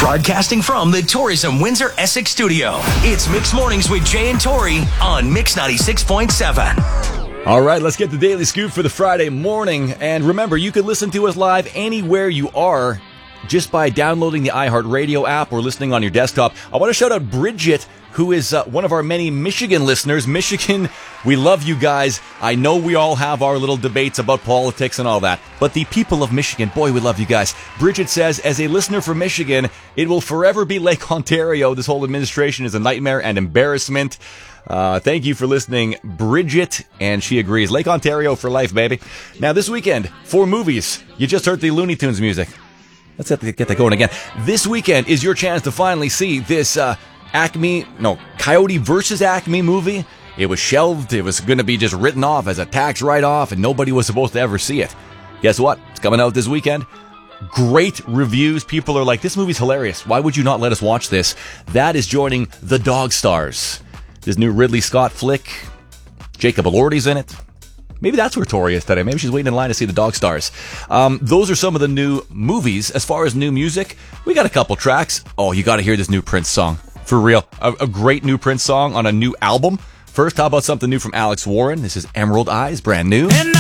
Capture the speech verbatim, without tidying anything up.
Broadcasting from the Tourism Windsor Essex studio, it's Mix Mornings with Jay and Tori on Mix ninety-six point seven. All right, let's get the Daily Scoop for the Friday morning. And remember, you can listen to us live anywhere you are just by downloading the iHeartRadio app or listening on your desktop. I want to shout out Bridget, who is uh, one of our many Michigan listeners. Michigan, we love you guys. I know we all have our little debates about politics and all that, but the people of Michigan, boy, we love you guys. Bridget says, as a listener from Michigan, it will forever be Lake Ontario. This whole administration is a nightmare and embarrassment. Uh, thank you for listening, Bridget, and she agrees. Lake Ontario for life, baby. Now, this weekend, for movies, you just heard the Looney Tunes music. Let's get that going again. This weekend is your chance to finally see this uh, Acme, no, Coyote versus Acme movie. It was shelved. It was going to be just written off as a tax write-off, and nobody was supposed to ever see it. Guess what? It's coming out this weekend. Great reviews. People are like, this movie's hilarious. Why would you not let us watch this? That is joining The Dog Stars. This new Ridley Scott flick. Jacob Elordi's in it. Maybe that's where Tori is today. Maybe she's waiting in line to see The Dog Stars. Um, those are some of the new movies. As far as new music, we got a couple tracks. Oh, you got to hear this new Prince song. For real. A, a great new Prince song on a new album. First, how about something new from Alex Warren? This is Emerald Eyes, brand new. And